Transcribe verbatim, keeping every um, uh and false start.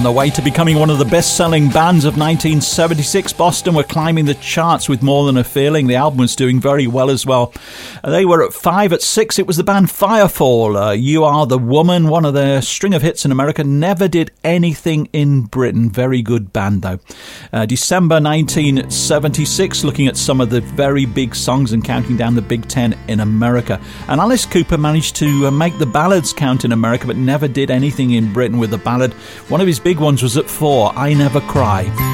the way to becoming one of the best-selling bands of nineteen seventy-six. Boston were climbing the charts with More Than a Feeling. The album was doing very well as well. They were at five. At six, it was the band Firefall. Uh, You Are the Woman, one of their string of hits in America. Never did anything in Britain. Very good band, though. Uh, December nineteen seventy-six, looking at some of the very big songs and counting down the Big Ten in America. And Alice Cooper managed to uh, make the ballads count in America, but never did anything in Britain with the ballad. One of his big ones was at four, I Never Cry.